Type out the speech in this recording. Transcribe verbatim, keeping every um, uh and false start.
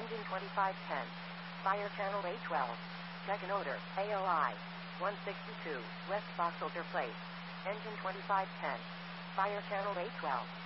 Engine twenty-five ten. Fire channel A twelve. Second order, A O I. one sixty-two, West Boxelder Place. Engine twenty-five ten. Fire channel A twelve.